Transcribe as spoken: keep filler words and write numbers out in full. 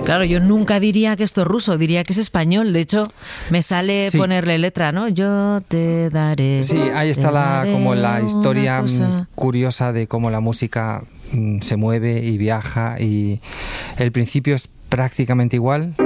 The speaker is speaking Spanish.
Claro, yo nunca diría que esto es ruso, diría que es español. De hecho, me sale sí. ponerle letra, ¿no? Yo te daré. Sí, ahí está la como la historia curiosa de cómo la música se mueve y viaja, y el principio es prácticamente igual.